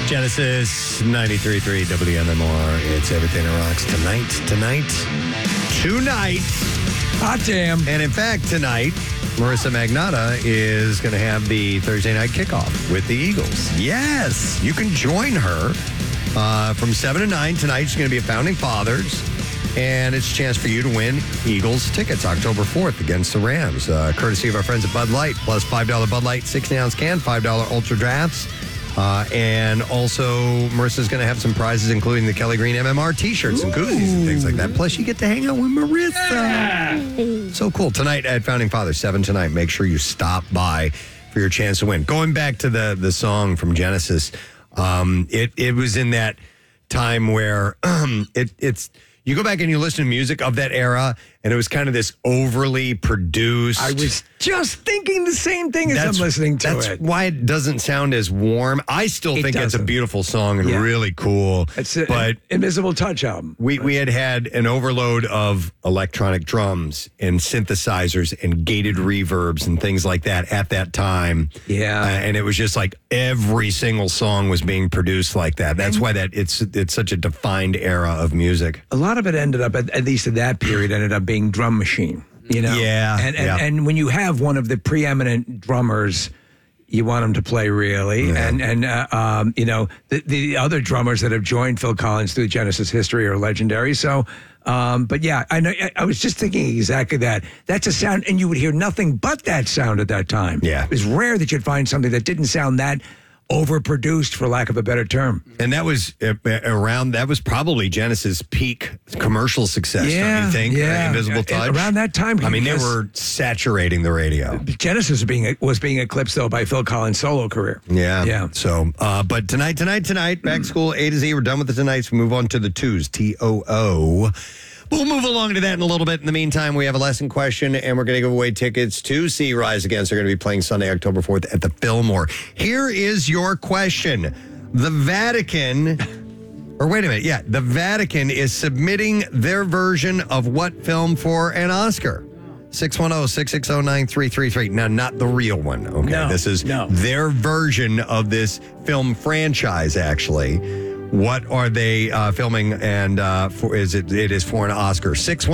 Genesis 93.3 WMMR. It's everything that rocks tonight. Hot damn. And in fact, tonight, Marissa Magnata is going to have the Thursday night kickoff with the Eagles. Yes, you can join her from 7 to 9 tonight. She's going to be at Founding Fathers. And it's a chance for you to win Eagles tickets October 4th against the Rams. Courtesy of our friends at Bud Light, plus $5 Bud Light 60-ounce can, $5 Ultra Drafts. And also, Marissa's going to have some prizes, including the Kelly Green MMR T-shirts and koozies and things like that. Plus, you get to hang out with Marissa. Yeah. So cool. Tonight at Founding Fathers, 7 tonight. Make sure you stop by for your chance to win. Going back to the song from Genesis, it was in that time where it's... You go back and you listen to music of that era, and it was kind of this overly produced. I was just thinking the same thing as I'm listening to it. That's why it doesn't sound as warm. I still think it's a beautiful song and really cool. It's an Invisible Touch album. We had an overload of electronic drums and synthesizers and gated reverbs and things like that at that time. Yeah. And it was just like every single song was being produced like that. That's why it's such a defined era of music. A lot of it ended up, at least at that period, ended up being drum machine. You know? Yeah. And when you have one of the preeminent drummers, you want him to play really. Yeah. And you know, the other drummers that have joined Phil Collins through Genesis history are legendary. So, but yeah, I know. I was just thinking exactly that. That's a sound, and you would hear nothing but that sound at that time. Yeah. It was rare that you'd find something that didn't sound that overproduced, for lack of a better term. And that was that was probably Genesis' peak commercial success, don't you think? Yeah. Invisible Touch. Around that time. I mean, they were saturating the radio. Genesis was being eclipsed, though, by Phil Collins' solo career. Yeah. So, but tonight, back to school, A to Z. We're done with the tonights. We move on to the twos, TOO. We'll move along to that in a little bit. In the meantime, we have a lesson question, and we're going to give away tickets to see Rise Against. They're going to be playing Sunday, October 4th at the Fillmore. Here is your question. The Vatican, the Vatican is submitting their version of what film for an Oscar? 610-660-9333. Now, not the real one, okay? No, this is their version of this film franchise, actually. What are they filming? And it is for an Oscar.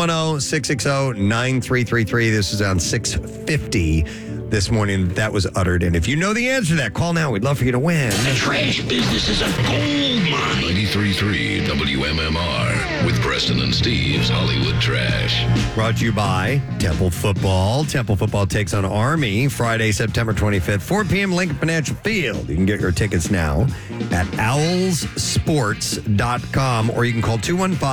610-660-9333. This is on 650 this morning. That was uttered. And if you know the answer to that, call now. We'd love for you to win. The trash business is a gold mine. 93.3 WMMR with Preston and Steve's Hollywood Trash. Brought to you by Temple Football. Temple Football takes on Army Friday, September 25th, 4 p.m. Lincoln Financial Field. You can get your tickets now at owlsports.com, or you can call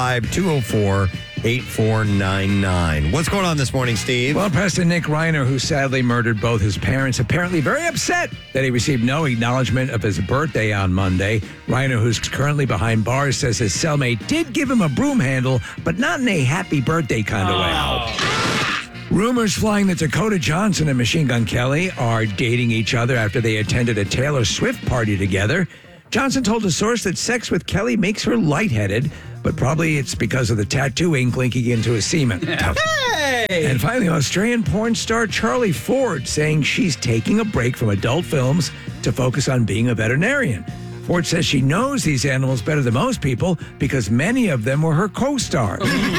215-204-8499. What's going on this morning, Steve? Well, Preston, Nick Reiner, who sadly murdered both his parents, apparently very upset that he received no acknowledgement of his birthday on Monday. Reiner, who's currently behind bars, says his cellmate did give him a broom handle, but not in a happy birthday kind of way. Rumors flying that Dakota Johnson and Machine Gun Kelly are dating each other after they attended a Taylor Swift party together. Johnson told a source that sex with Kelly makes her lightheaded, but probably it's because of the tattoo ink linking into his semen. Hey! And finally, Australian porn star Charlie Ford saying she's taking a break from adult films to focus on being a veterinarian. Ford says she knows these animals better than most people because many of them were her co-stars.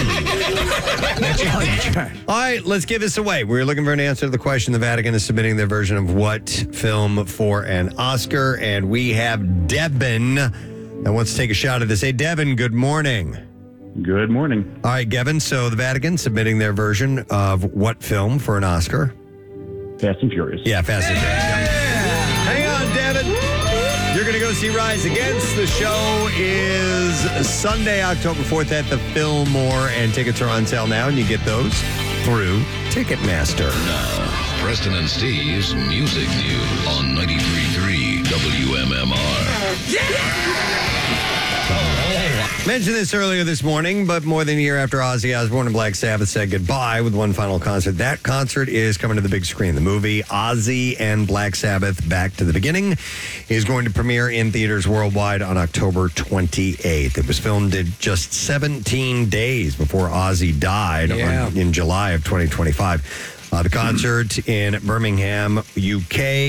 All right, let's give this away. We're looking for an answer to the question. The Vatican is submitting their version of what film for an Oscar, and we have Devin that wants to take a shot at this. Hey, Devin, good morning. Good morning. All right, Devin, so the Vatican submitting their version of what film for an Oscar? Fast and Furious. Yeah, Fast and Furious. Yeah. Hang on, Devin. You're going to go see Rise Against. The show is Sunday, October 4th at the Fillmore, and tickets are on sale now, and you get those through Ticketmaster. Now, Preston and Steve's Music News on 93.3 WMMR. Yeah! Mentioned this earlier this morning, but more than a year after Ozzy Osbourne and Black Sabbath said goodbye with one final concert, that concert is coming to the big screen. The movie Ozzy and Black Sabbath Back to the Beginning is going to premiere in theaters worldwide on October 28th. It was filmed in just 17 days before Ozzy died in July of 2025. The concert in Birmingham, UK,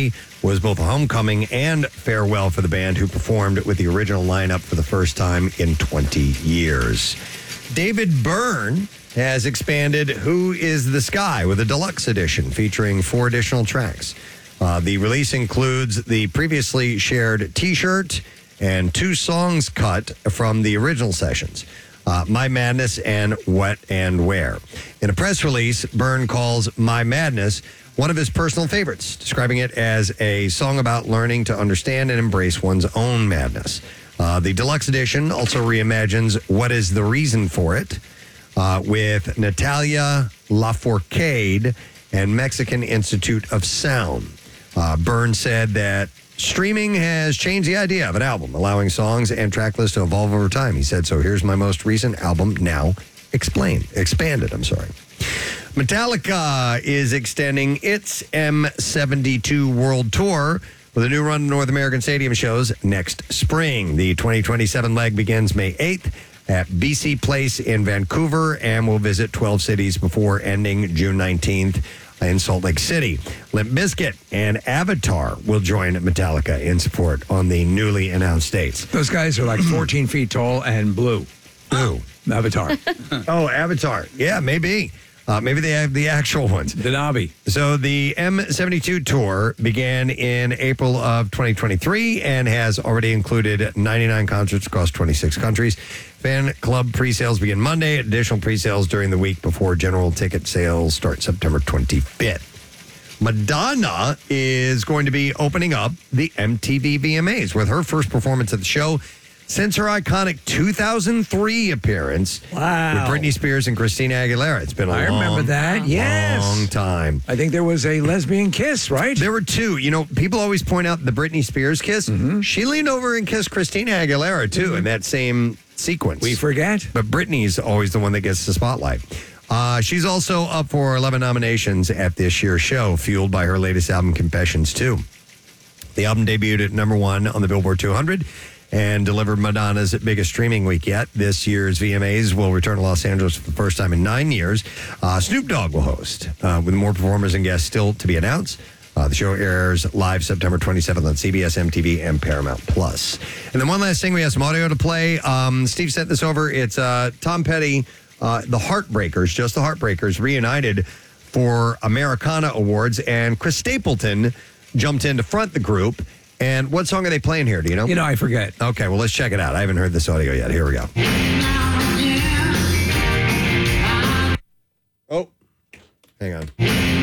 was both a homecoming and farewell for the band, who performed with the original lineup for the first time in 20 years. David Byrne has expanded Who is the Sky with a deluxe edition featuring 4 additional tracks. The release includes the previously shared T-shirt and 2 songs cut from the original sessions, My Madness and What and Where. In a press release, Byrne calls My Madness one of his personal favorites, describing it as a song about learning to understand and embrace one's own madness. The deluxe edition also reimagines What is the Reason for It with Natalia Lafourcade and Mexican Institute of Sound. Byrne said that streaming has changed the idea of an album, allowing songs and track lists to evolve over time. He said, so here's my most recent album, now expanded. Metallica is extending its M72 World Tour with a new run of North American stadium shows next spring. The 2027 leg begins May 8th at BC Place in Vancouver and will visit 12 cities before ending June 19th in Salt Lake City. Limp Bizkit and Avatar will join Metallica in support on the newly announced dates. Those guys are like 14 feet tall and blue. Who? Avatar. Oh, Avatar. Yeah, maybe. Maybe they have the actual ones. The Navi. So the M72 tour began in April of 2023 and has already included 99 concerts across 26 countries. Fan club pre-sales begin Monday. Additional pre-sales during the week before general ticket sales start September 25th. Madonna is going to be opening up the MTV VMAs with her first performance at the show since her iconic 2003 appearance with Britney Spears and Christina Aguilera. It's been a remember that. Yes. long time. I think there was a lesbian kiss, right? There were 2. You know, people always point out the Britney Spears kiss. Mm-hmm. She leaned over and kissed Christina Aguilera, too, in that same sequence. We forget. But Britney's always the one that gets the spotlight. She's also up for 11 nominations at this year's show, fueled by her latest album, Confessions 2. The album debuted at number 1 on the Billboard 200 and delivered Madonna's biggest streaming week yet. This year's VMAs will return to Los Angeles for the first time in 9 years. Snoop Dogg will host, with more performers and guests still to be announced. The show airs live September 27th on CBS, MTV, and Paramount Plus. And then one last thing, we have some audio to play. Steve sent this over. It's Tom Petty, the Heartbreakers, just the Heartbreakers, reunited for Americana Awards, and Chris Stapleton jumped in to front the group. And what song are they playing here? Do you know? You know, I forget. Okay, well, let's check it out. I haven't heard this audio yet. Here we go. Oh, hang on.